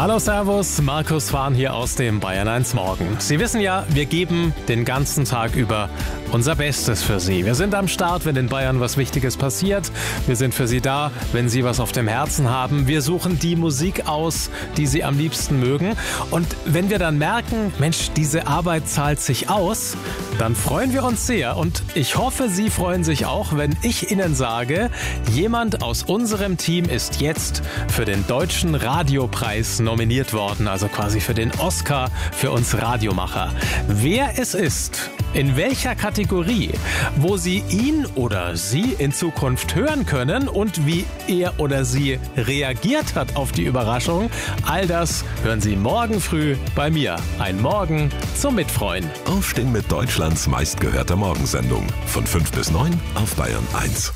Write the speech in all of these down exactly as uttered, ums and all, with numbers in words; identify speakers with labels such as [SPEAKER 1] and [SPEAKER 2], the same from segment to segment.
[SPEAKER 1] Hallo Servus, Markus Fahn hier aus dem Bayern eins Morgen. Sie wissen ja, wir geben den ganzen Tag über unser Bestes für Sie. Wir sind am Start, wenn in Bayern was Wichtiges passiert. Wir sind für Sie da, wenn Sie was auf dem Herzen haben. Wir suchen die Musik aus, die Sie am liebsten mögen. Und wenn wir dann merken, Mensch, diese Arbeit zahlt sich aus, dann freuen wir uns sehr. Und ich hoffe, Sie freuen sich auch, wenn ich Ihnen sage, jemand aus unserem Team ist jetzt für den Deutschen Radiopreis nominiert worden, also quasi für den Oscar für uns Radiomacher. Wer es ist, in welcher Kategorie, wo Sie ihn oder sie in Zukunft hören können und wie er oder sie reagiert hat auf die Überraschung, all das hören Sie morgen früh bei mir. Ein Morgen zum Mitfreuen.
[SPEAKER 2] Aufstehen mit Deutschlands meistgehörter Morgensendung. Von fünf bis neun auf Bayern eins.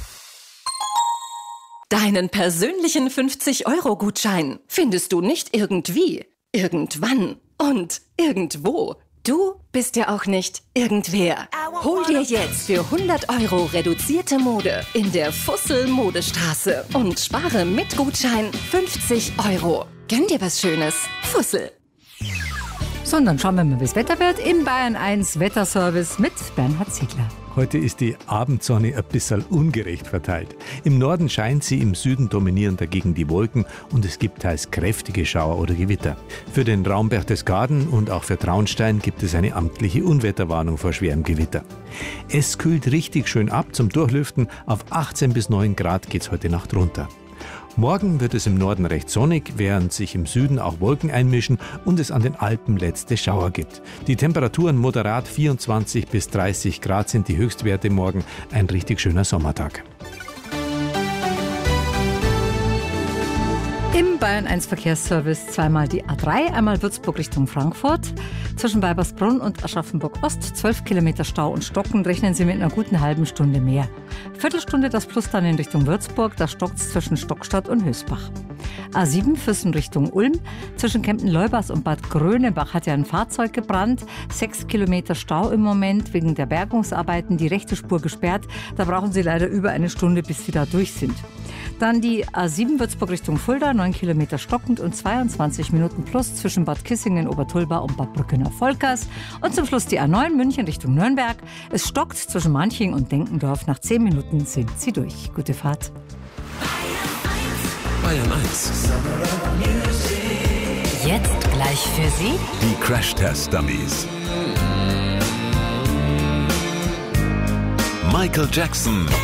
[SPEAKER 3] Deinen persönlichen fünfzig-Euro-Gutschein findest du nicht irgendwie, irgendwann und irgendwo. Du bist ja auch nicht irgendwer. Hol dir jetzt für hundert Euro reduzierte Mode in der Fussel Modestraße und spare mit Gutschein fünfzig Euro. Gönn dir was Schönes. Fussel.
[SPEAKER 4] So, und dann schauen wir mal, wie das Wetter wird im Bayern eins Wetterservice mit Bernhard Ziegler.
[SPEAKER 5] Heute ist die Abendsonne ein bisschen ungerecht verteilt. Im Norden scheint sie, im Süden dominieren dagegen die Wolken und es gibt teils kräftige Schauer oder Gewitter. Für den Raum Berchtesgaden und auch für Traunstein gibt es eine amtliche Unwetterwarnung vor schwerem Gewitter. Es kühlt richtig schön ab zum Durchlüften. Auf achtzehn bis neun Grad geht's heute Nacht runter. Morgen wird es im Norden recht sonnig, während sich im Süden auch Wolken einmischen und es an den Alpen letzte Schauer gibt. Die Temperaturen moderat vierundzwanzig bis dreißig Grad sind die Höchstwerte morgen. Ein richtig schöner Sommertag.
[SPEAKER 4] Im Bayern eins Verkehrsservice zweimal die A drei, einmal Würzburg Richtung Frankfurt. Zwischen Weibersbrunn und Aschaffenburg-Ost zwölf Kilometer Stau und Stocken, rechnen Sie mit einer guten halben Stunde mehr. Viertelstunde das Plus dann in Richtung Würzburg, da stockt es zwischen Stockstadt und Hösbach. A sieben Füssen Richtung Ulm, zwischen Kempten-Leubers und Bad Grönebach hat ja ein Fahrzeug gebrannt. Sechs Kilometer Stau im Moment wegen der Bergungsarbeiten, die rechte Spur gesperrt. Da brauchen Sie leider über eine Stunde, bis Sie da durch sind. Dann die A sieben Würzburg Richtung Fulda, neun Kilometer stockend und zweiundzwanzig Minuten plus zwischen Bad Kissingen, Obertulba und Bad Brückener-Volkers. Und zum Schluss die A neun München Richtung Nürnberg. Es stockt zwischen Manching und Denkendorf. Nach zehn Minuten sind Sie durch. Gute Fahrt.
[SPEAKER 2] Bayern eins.
[SPEAKER 3] Jetzt gleich für Sie
[SPEAKER 2] Die Crash-Test-Dummies. Michael Jackson.